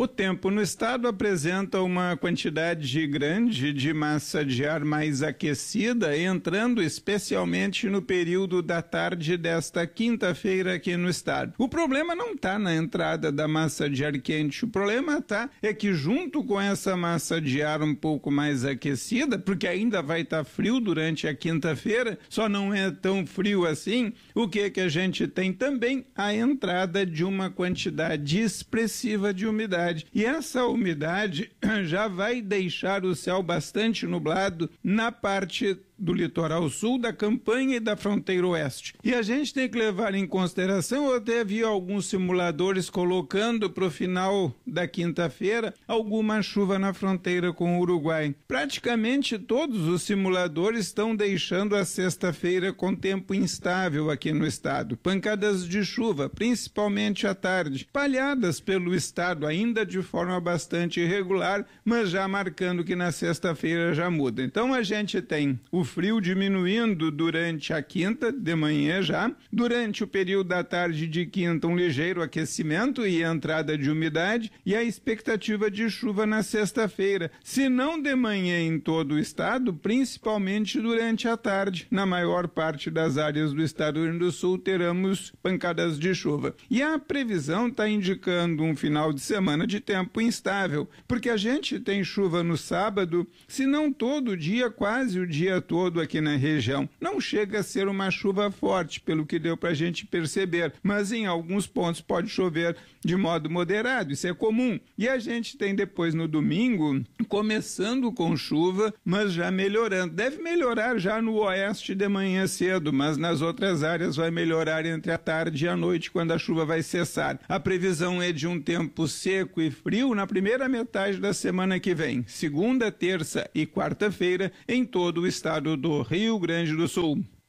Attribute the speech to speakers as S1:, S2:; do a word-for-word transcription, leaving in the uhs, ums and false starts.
S1: O tempo no estado apresenta uma quantidade grande de massa de ar mais aquecida, entrando especialmente no período da tarde desta quinta-feira aqui no estado. O problema não está na entrada da massa de ar quente, o problema está é que junto com essa massa de ar um pouco mais aquecida, porque ainda vai estar tá frio durante a quinta-feira, só não é tão frio assim, o que que a gente tem também? A entrada de uma quantidade expressiva de umidade. E essa umidade já vai deixar o céu bastante nublado na parte do litoral sul, da campanha e da fronteira oeste. E a gente tem que levar em consideração, eu até vi alguns simuladores colocando para o final da quinta-feira alguma chuva na fronteira com o Uruguai. Praticamente todos os simuladores estão deixando a sexta-feira com tempo instável aqui no estado. Pancadas de chuva, principalmente à tarde, espalhadas pelo estado ainda de forma bastante irregular, mas já marcando que na sexta-feira já muda. Então a gente tem o frio diminuindo durante a quinta, de manhã já. Durante o período da tarde de quinta, um ligeiro aquecimento e entrada de umidade, e a expectativa de chuva na sexta-feira. Se não de manhã em todo o estado, principalmente durante a tarde. Na maior parte das áreas do estado do Rio Grande do Sul, teremos pancadas de chuva. E a previsão está indicando um final de semana de tempo instável, porque a gente tem chuva no sábado, se não todo dia, quase o dia todo aqui na região. Não chega a ser uma chuva forte, pelo que deu para a gente perceber, mas em alguns pontos pode chover de modo moderado, isso é comum. E a gente tem depois no domingo, começando com chuva, mas já melhorando. Deve melhorar já no oeste de manhã cedo, mas nas outras áreas vai melhorar entre a tarde e a noite, quando a chuva vai cessar. A previsão é de um tempo seco e frio na primeira metade da semana que vem, segunda, terça e quarta-feira, em todo o estado do Rio Grande do Sul.